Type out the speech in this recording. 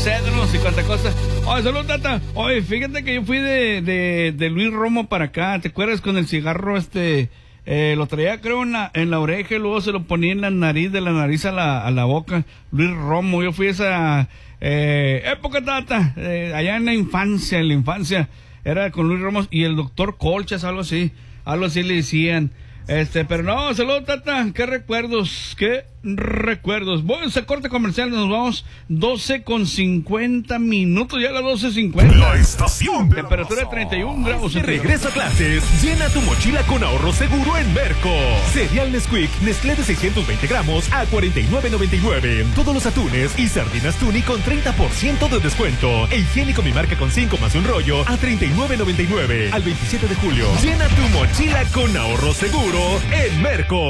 cedros y cuánta cosa. Oye, salud, Tata. Oye, fíjate que yo fui de Luis Romo para acá. ¿Te acuerdas con el cigarro lo traía creo en la oreja y luego se lo ponía en la nariz, de la nariz a la boca? Luis Romo, yo fui esa época, Tata, allá en la infancia, era con Luis Romo y el doctor Colchas, algo así le decían. Pero no, saludos, Tata, qué recuerdos. Voy a ese corte comercial, nos vamos 12:50, ya a las 12:50. La estación de temperatura de 31 grados. De regreso a clases, llena tu mochila con ahorro seguro en Merco. Cereal Nesquik, Nestlé de 620 gramos a $49.99. Todos los atunes y sardinas Tuni con 30% de descuento. E higiénico Mi Marca con 5 más un rollo a $39.99. Al 27 de julio, llena tu mochila con ahorro seguro en Merco.